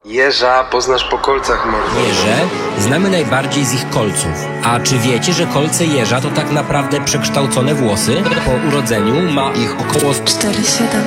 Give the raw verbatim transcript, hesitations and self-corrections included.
Jeża poznasz po kolcach, mordo. Jeże znamy najbardziej z ich kolców. A czy wiecie, że kolce jeża to tak naprawdę przekształcone włosy? Po urodzeniu ma ich około cztery siedem.